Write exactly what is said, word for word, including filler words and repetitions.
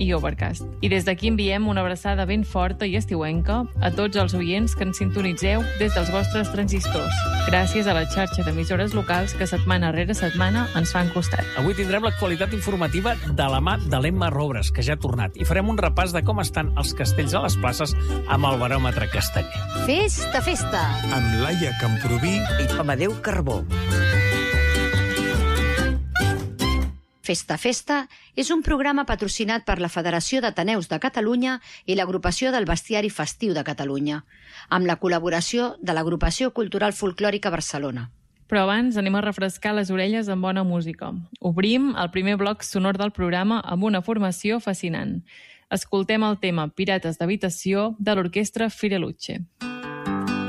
i Overcast. I des d'aquí enviem una abraçada ben forta i estiuenca a tots els oients que ens sintonitzeu des dels vostres transistors, gràcies a la xarxa d'emissores locals que setmana rere setmana ens fan costat. Avui tindrem l'actualitat informativa de la mà de l'Emma Robres, que ja ha tornat, i farem un repàs de com estan els castells a les places amb el baròmetre casteller. Festa, festa! Amb Laia Camproví i Amadeu Carbó. Festa, festa és un programa patrocinat per la Federació d'Ateneus de Catalunya i l'Agrupació del Bestiari Festiu de Catalunya, amb la col·laboració de l'Agrupació Cultural Folclòrica Barcelona. Però abans anem a refrescar les orelles amb bona música. Obrim el primer bloc sonor del programa amb una formació fascinant. Escoltem el tema Pirates d'Habitació de l'orquestra Fireluce.